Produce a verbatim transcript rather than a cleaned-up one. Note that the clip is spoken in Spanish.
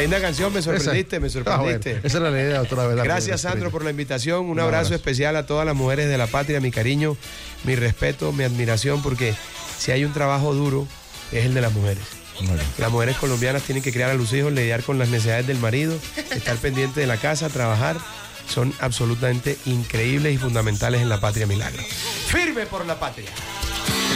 linda canción, me sorprendiste, me sorprendiste. Ah, bueno, esa era la idea, otra vez. Gracias, Sandro, por la invitación. Un, Un abrazo, abrazo especial a todas las mujeres de la patria, mi cariño, mi respeto, mi admiración, porque si hay un trabajo duro, es el de las mujeres. Bueno. Las mujeres colombianas tienen que criar a los hijos, lidiar con las necesidades del marido, estar pendiente de la casa, trabajar. Son absolutamente increíbles y fundamentales en la patria milagro. Firme por la patria.